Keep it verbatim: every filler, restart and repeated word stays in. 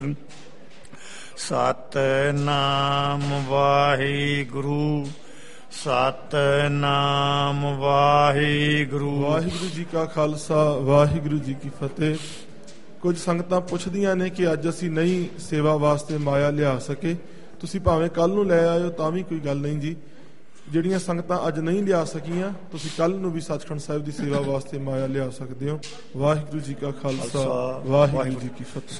ਸਤਿਨਾਮ ਵਾਹਿਗੁਰੂ, ਸਤਿਨਾਮ ਵਾਹਿਗੁਰੂ। ਵਾਹਿਗੁਰੂ ਜੀ ਕਾ ਖਾਲਸਾ, ਵਾਹਿਗੁਰੂ ਜੀ ਕੀ ਫਤਿਹ। ਕੁਝ ਸੰਗਤਾਂ ਪੁੱਛਦੀਆਂ ਨੇ ਕਿ ਅੱਜ ਅਸੀਂ ਨਹੀਂ ਸੇਵਾ ਵਾਸਤੇ ਮਾਇਆ ਲਿਆ ਸਕੇ। ਤੁਸੀਂ ਭਾਵੇਂ ਕੱਲ੍ਹ ਨੂੰ ਲੈ ਆਇਓ ਤਾਂ ਵੀ ਕੋਈ ਗੱਲ ਨਹੀਂ ਜੀ। ਜਿਹੜੀਆਂ ਸੰਗਤਾਂ ਅੱਜ ਨਹੀਂ ਲਿਆ ਸਕੀਆਂ, ਤੁਸੀਂ ਕੱਲ੍ਹ ਨੂੰ ਵੀ ਸੱਚਖੰਡ ਸਾਹਿਬ ਦੀ ਸੇਵਾ ਵਾਸਤੇ ਮਾਇਆ ਲਿਆ ਸਕਦੇ ਹੋ। ਵਾਹਿਗੁਰੂ ਜੀ ਕਾ ਖਾਲਸਾ, ਵਾਹਿਗੁਰੂ ਜੀ ਕੀ ਫਤਿਹ।